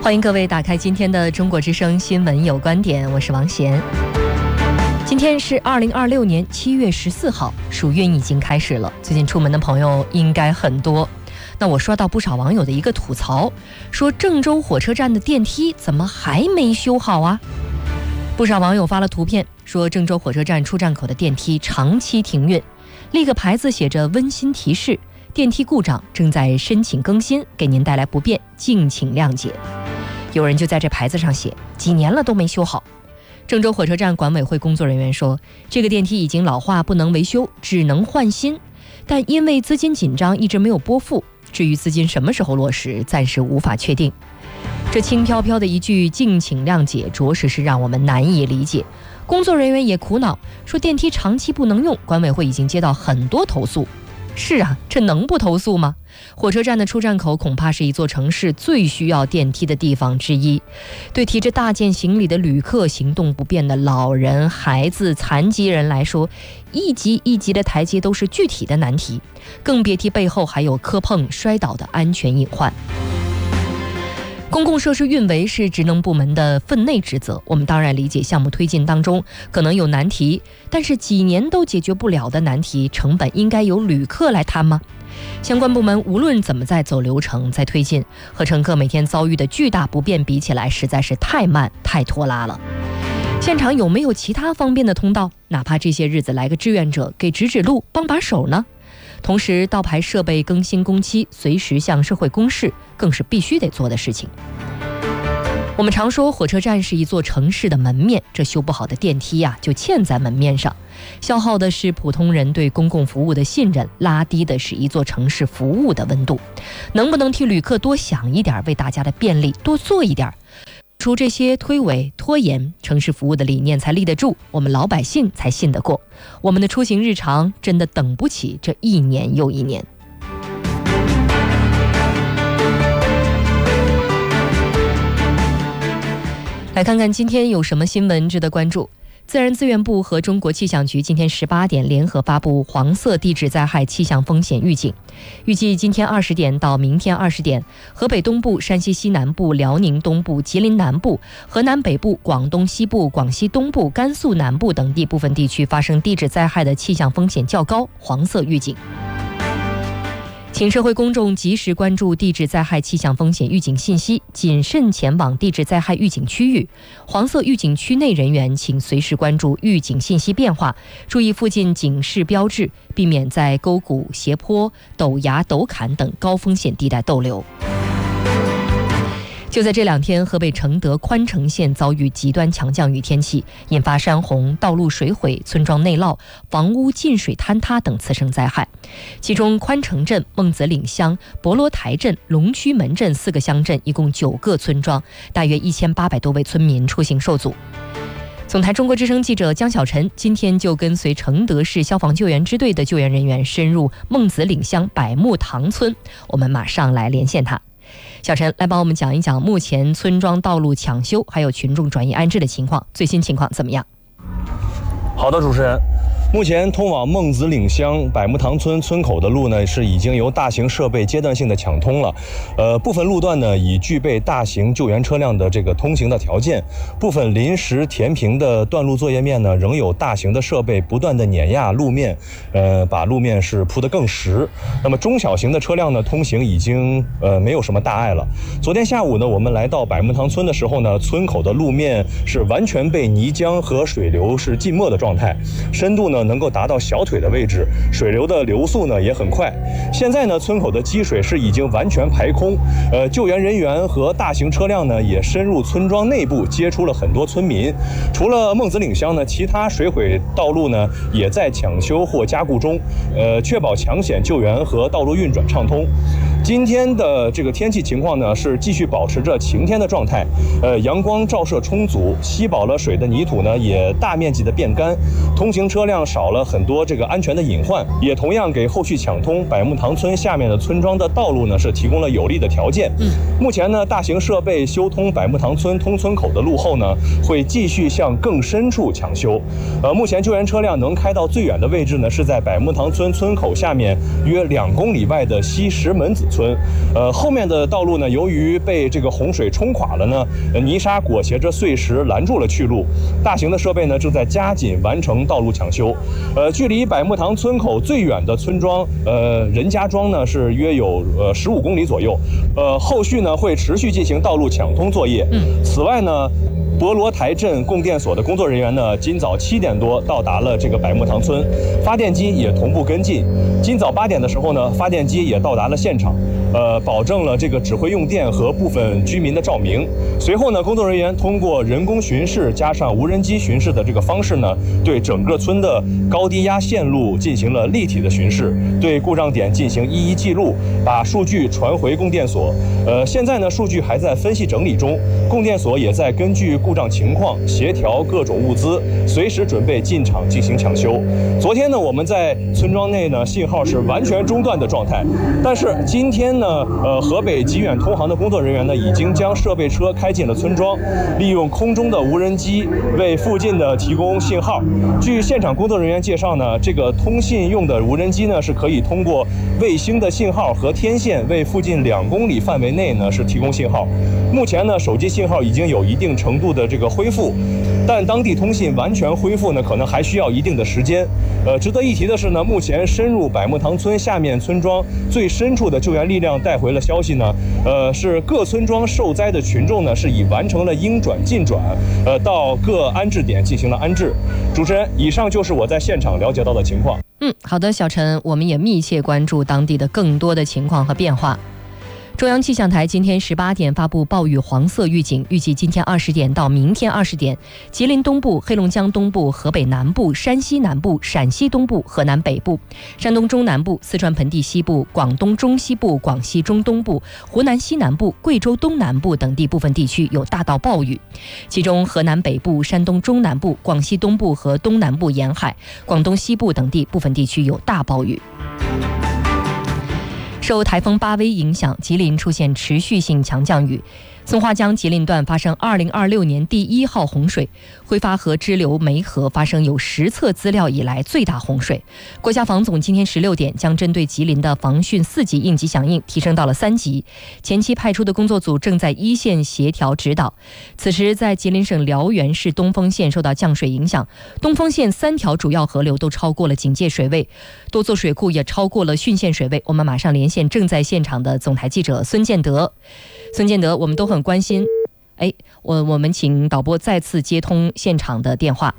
欢迎各位打开今天的中国之声新闻有观点，我是王贤。今天是2026年7月14号，暑运已经开始了，最近出门的朋友应该很多。那我刷到不少网友的一个吐槽，说郑州火车站的电梯怎么还没修好啊？不少网友发了图片，说郑州火车站出站口的电梯长期停运，立个牌子写着温馨提示，电梯故障，正在申请更新，给您带来不便，敬请谅解。有人就在这牌子上写几年了都没修好。郑州火车站管委会工作人员说，这个电梯已经老化，不能维修，只能换新，但因为资金紧张一直没有拨付，至于资金什么时候落实，暂时无法确定。这轻飘飘的一句敬请谅解，着实是让我们难以理解。工作人员也苦恼，说电梯长期不能用，管委会已经接到很多投诉。是啊，这能不投诉吗？火车站的出站口恐怕是一座城市最需要电梯的地方之一，对提着大件行李的旅客、行动不便的老人、孩子、残疾人来说，一级一级的台阶都是具体的难题，更别提背后还有磕碰、摔倒的安全隐患。公共设施运维是职能部门的分内职责，我们当然理解项目推进当中可能有难题，但是几年都解决不了的难题，成本应该由旅客来摊吗？相关部门无论怎么在走流程、在推进，和乘客每天遭遇的巨大不便比起来，实在是太慢、太拖拉了。现场有没有其他方便的通道？哪怕这些日子来个志愿者给指指路、帮把手呢？同时，道牌设备更新工期，随时向社会公示，更是必须得做的事情。我们常说火车站是一座城市的门面，这修不好的电梯就嵌在门面上，消耗的是普通人对公共服务的信任，拉低的是一座城市服务的温度。能不能替旅客多想一点，为大家的便利多做一点？除这些推诿拖延，城市服务的理念才立得住，我们老百姓才信得过。我们的出行日常真的等不起这一年又一年。来看看今天有什么新闻值得关注。自然资源部和中国气象局今天18点联合发布黄色地质灾害气象风险预警，预计今天20点到明天20点，河北东部、山西西南部、辽宁东部、吉林南部、河南北部、广东西部、广西东部、甘肃南部等地部分地区发生地质灾害的气象风险较高，黄色预警。请社会公众及时关注地质灾害气象风险预警信息，谨慎前往地质灾害预警区域。黄色预警区内人员请随时关注预警信息变化，注意附近警示标志，避免在沟谷、斜坡、陡崖、陡坎等高风险地带逗留。就在这2天，河北承德宽城县遭遇极端强降雨天气，引发山洪、道路水毁、村庄内涝、房屋进水坍塌等次生灾害。其中宽城镇、孟子岭乡、博罗台镇、龙区门镇4个乡镇，一共9个村庄，大约1800多位村民出行受阻。总台中国之声记者江小晨今天就跟随承德市消防救援支队的救援人员深入孟子岭乡百木塘村，我们马上来连线他。小陈来帮我们讲一讲目前村庄道路抢修还有群众转移安置的情况，最新情况怎么样？ 好的，主持人。目前通往孟子岭乡百木塘村村口的路呢，是已经由大型设备阶段性的抢通了。部分路段呢已具备大型救援车辆的这个通行的条件，部分临时填平的段路作业面呢，仍有大型的设备不断的碾压路面，把路面是铺得更实。那么中小型的车辆呢，通行已经没有什么大碍了。昨天下午呢，我们来到百木塘村的时候呢，村口的路面是完全被泥浆和水流是浸没的状态，深度呢能够达到小腿的位置，水流的流速呢也很快。现在呢，村口的积水是已经完全排空，救援人员和大型车辆呢也深入村庄内部，接触了很多村民。除了孟子岭乡呢，其他水毁道路呢也在抢修或加固中，确保抢险救援和道路运转畅通。今天的这个天气情况呢是继续保持着晴天的状态，阳光照射充足，吸饱了水的泥土呢也大面积的变干，通行车辆少了很多这个安全的隐患，也同样给后续抢通百木塘村下面的村庄的道路呢是提供了有利的条件。目前呢，大型设备修通百木塘村通村口的路后呢，会继续向更深处抢修。目前救援车辆能开到最远的位置呢，是在百木塘村村口下面约2公里外的西石门子村。后面的道路呢，由于被这个洪水冲垮了呢，泥沙裹挟着碎石拦住了去路。大型的设备呢正在加紧完成道路抢修。距离百木塘村口最远的村庄任家庄呢是约有15公里左右。后续呢会持续进行道路抢通作业。此外呢，博罗台镇供电所的工作人员呢，今早7点多到达了这个百木塘村，发电机也同步跟进。今早8点的时候呢，发电机也到达了现场，保证了这个指挥用电和部分居民的照明。随后呢，工作人员通过人工巡视加上无人机巡视的这个方式呢，对整个村的高低压线路进行了立体的巡视，对故障点进行一一记录，把数据传回供电所。现在呢，数据还在分析整理中，供电所也在根据故障情况协调各种物资，随时准备进场进行抢修。昨天呢，我们在村庄内呢，信号是完全中断的状态，但是今天呢，河北极远通航的工作人员呢，已经将设备车开进了村庄，利用空中的无人机为附近的提供信号。据现场工作人员介绍呢，这个通信用的无人机呢，是可以通过卫星的信号和天线为附近2公里范围内呢是提供信号。目前呢，手机信号已经有一定程度的这个恢复，但当地通信完全恢复呢，可能还需要一定的时间。值得一提的是呢，目前深入百木塘村下面村庄最深处的救援力量带回了消息呢，是各村庄受灾的群众呢是已完成了应转尽转，到各安置点进行了安置。主持人，以上就是我在现场了解到的情况。 好的，小陈，我们也密切关注当地的更多的情况和变化。中央气象台今天18点发布暴雨黄色预警，预计今天20点到明天20点，吉林东部、黑龙江东部、河北南部、山西南部、陕西东部、河南北部、山东中南部、四川盆地西部、广东中西部、广西中东部、湖南西南部、贵州东南部等地部分地区有大到暴雨，其中河南北部、山东中南部、广西东部和东南部沿海、广东西部等地部分地区有大暴雨。受台风巴威影响，吉林出现持续性强降雨，松花江吉林段发生2026年第1号洪水，挥发河支流梅河发生有实测资料以来最大洪水。国家防总今天16点将针对吉林的防汛4级应急响应提升到了3级，前期派出的工作组正在一线协调指导。此时在吉林省辽源市东丰县受到降水影响，东丰县3条主要河流都超过了警戒水位，多座水库也超过了汛限水位。我们马上连线正在现场的总台记者孙建德。孙建德，我们都很关心，我们请导播再次接通现场的电话。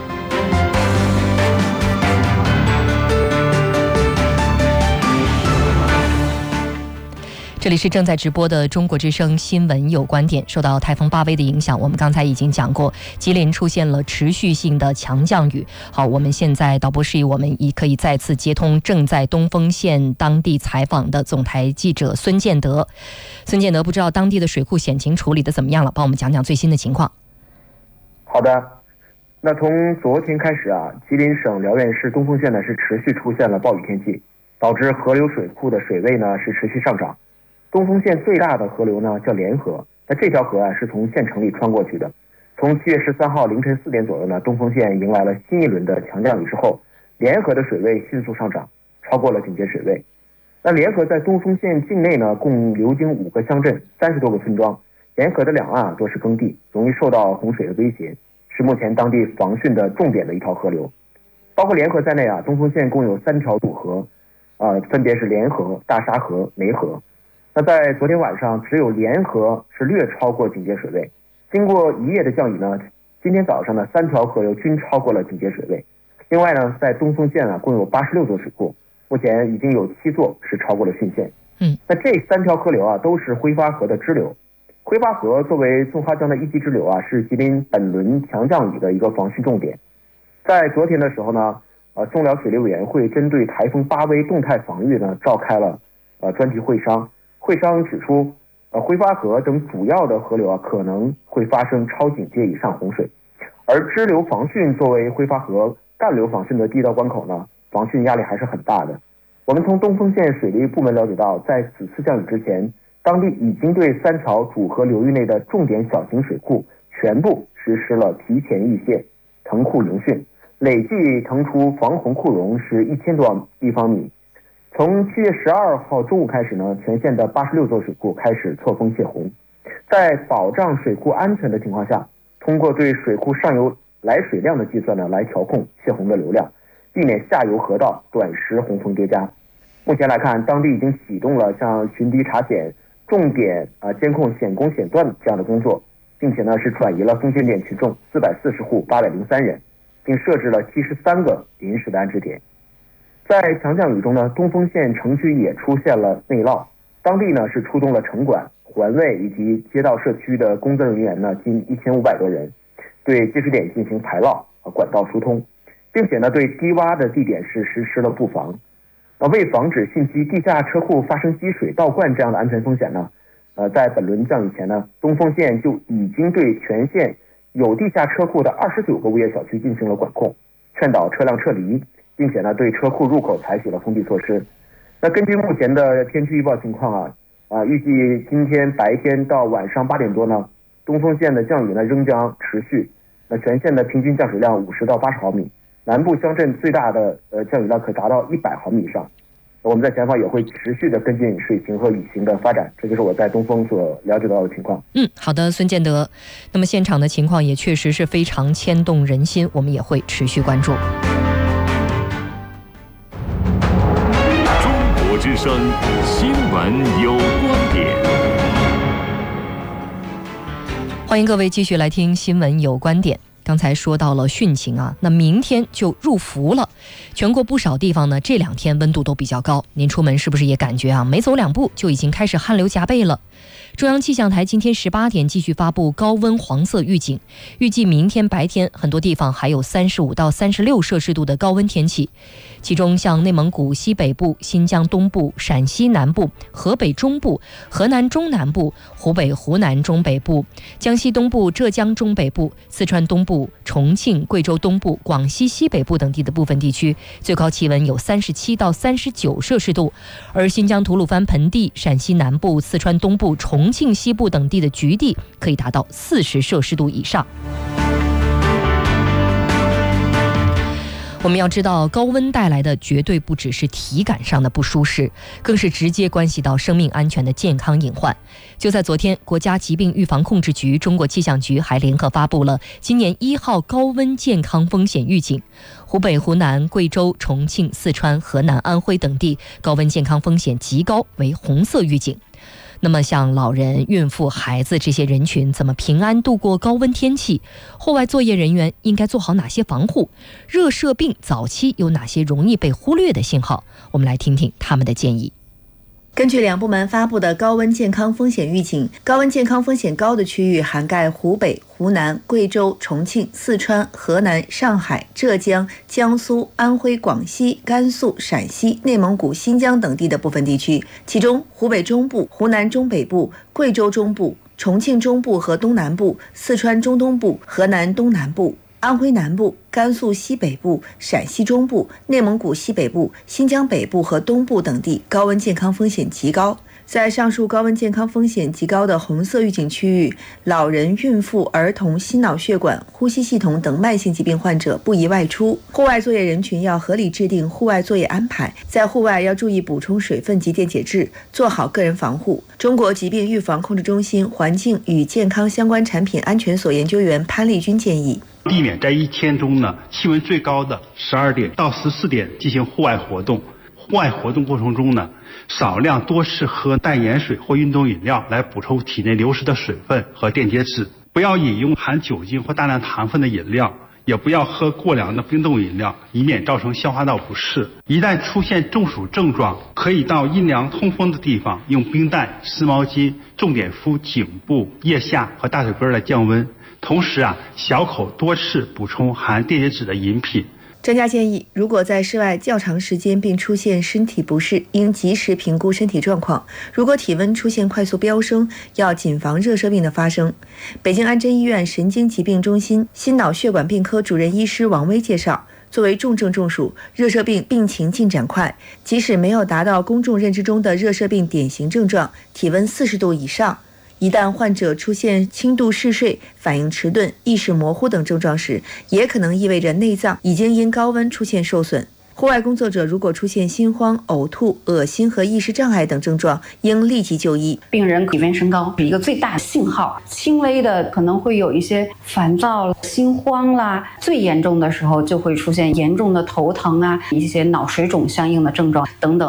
这里是正在直播的中国之声新闻有观点。受到台风巴威的影响，我们刚才已经讲过，吉林出现了持续性的强降雨。好，我们现在导播示意我们已可以再次接通正在东丰县当地采访的总台记者孙建德。孙建德，不知道当地的水库险情处理的怎么样了？帮我们讲讲最新的情况。 好的，那从昨天开始啊，吉林省辽源市东丰县呢是持续出现了暴雨天气，导致河流水库的水位呢是持续上涨。东丰县最大的河流呢叫连河，那这条河啊是从县城里穿过去的。从7月13号凌晨4点左右呢，东丰县迎来了新一轮的强降雨之后，连河的水位迅速上涨，超过了警戒水位。那连河在东丰县境内呢，共流经5个乡镇、30多个村庄，沿河的两岸多是耕地，容易受到洪水的威胁，是目前当地防汛的重点的一条河流。包括连河在内啊，东丰县共有3条主河，分别是连河、大沙河、梅河。那在昨天晚上，只有连河是略超过警戒水位。经过一夜的降雨呢，今天早上呢3条河流均超过了警戒水位。另外呢，在东丰县共有86座水库，目前已经有7座是超过了汛限。那这3条河流都是挥发河的支流。挥发河作为松花江的一级支流是吉林本轮强降雨的一个防汛重点。在昨天的时候呢，中辽水利委员会针对台风巴威动态防御呢召开了专题会商。会商指出，挥发河等主要的河流可能会发生超警戒以上洪水，而支流防汛作为挥发河干流防汛的第一道关口呢，防汛压力还是很大的。我们从东丰县水利部门了解到，在此次降雨之前，当地已经对3条主河流域内的重点小型水库全部实施了提前预泄、腾库迎汛，累计腾出防洪库容是1000多立方米。 从7月12号中午开始呢，全县的86座水库开始错峰泄洪，在保障水库安全的情况下，通过对水库上游来水量的计算呢，来调控泄洪的流量，避免下游河道短时洪峰叠加。目前来看，当地已经启动了像巡堤查险、重点监控险工险段这样的工作，并且呢是转移了风险点群众440户803人，并设置了73个临时的安置点。在强降雨中呢，东丰县城区也出现了内涝，当地呢是出动了城管、环卫以及街道社区的工作人员呢近1500多人，对积水点进行排涝和管道疏通，并且呢对低洼的地点是实施了布防。为防止汛期地下车库发生积水倒灌这样的安全风险呢，在本轮降雨前呢，东丰县就已经对全县有地下车库的29个物业小区进行了管控，劝导车辆撤离，并且呢对车库入口采取了封闭措施。那根据目前的天气预报情况预计今天白天到晚上8点多呢，东丰县的降雨呢仍将持续。那全县的平均降水量50到80毫米，南部乡镇最大的降雨量可达到100毫米以上。我们在前方也会持续的跟进水情和雨情的发展，这就是我在东丰所了解到的情况。 好的，孙建德。那么现场的情况也确实是非常牵动人心，我们也会持续关注。 中国之声新闻有观点， 欢迎各位继续来听新闻有观点。刚才说到了汛情那明天就入伏了，全国不少地方呢这2天温度都比较高，您出门是不是也感觉没走2步就已经开始汗流浃背了？中央气象台今天18点继续发布高温黄色预警，预计明天白天很多地方还有35到36摄氏度的高温天气，其中像内蒙古西北部、新疆东部、陕西南部、河北中部、河南中南部、湖北、湖南中北部、江西东部、浙江中北部、四川东部、重庆、贵州东部、广西西北部等地的部分地区，最高气温有37到39摄氏度，而新疆吐鲁番盆地、陕西南部、四川东部、重庆西部等地的局地可以达到40摄氏度以上。我们要知道，高温带来的绝对不只是体感上的不舒适，更是直接关系到生命安全的健康隐患。就在昨天，国家疾病预防控制局、中国气象局还联合发布了今年1号高温健康风险预警，湖北、湖南、贵州、重庆、四川、河南、安徽等地高温健康风险极高，为红色预警。那么像老人、孕妇、孩子这些人群怎么平安度过高温天气？户外作业人员应该做好哪些防护？热射病早期有哪些容易被忽略的信号？我们来听听他们的建议。 根据两部门发布的高温健康风险预警，高温健康风险高的区域涵盖湖北、湖南、贵州、重庆、四川、河南、上海、浙江、江苏、安徽、广西、甘肃、陕西、内蒙古、新疆等地的部分地区，其中湖北中部、湖南中北部、贵州中部、重庆中部和东南部、四川中东部、河南东南部、安徽南部、甘肃西北部、陕西中部、内蒙古西北部、新疆北部和东部等地高温健康风险极高。在上述高温健康风险极高的红色预警区域，老人、孕妇、儿童、心脑血管、呼吸系统等慢性疾病患者不宜外出。户外作业人群要合理制定户外作业安排，在户外要注意补充水分及电解质，做好个人防护。中国疾病预防控制中心环境与健康相关产品安全所研究员潘丽君建议， 避免在1天中呢气温最高的12点到14点进行户外活动。户外活动过程中呢，少量多次喝淡盐水或运动饮料来补充体内流失的水分和电解质，不要饮用含酒精或大量糖分的饮料，也不要喝过凉的冰冻饮料，以免造成消化道不适。一旦出现中暑症状，可以到阴凉通风的地方用冰袋、湿毛巾重点敷颈部、腋下和大腿根来降温。同时小口多次补充含电解质的饮品。 专家建议，如果在室外较长时间并出现身体不适，应及时评估身体状况。如果体温出现快速飙升，要谨防热射病的发生。北京安贞医院神经疾病中心心脑血管病科主任医师王威介绍，作为重症中暑，热射病病情进展快，即使没有达到公众认知中的热射病典型症状，体温40度以上，一旦患者出现轻度嗜睡、反应迟钝、意识模糊等症状时，也可能意味着内脏已经因高温出现受损。 户外工作者如果出现心慌、呕吐、恶心和意识障碍等症状，应立即就医。 病人体温升高是一个最大的信号，轻微的可能会有一些烦躁、心慌啦，最严重的时候就会出现严重的头疼啊，一些脑水肿相应的症状等等。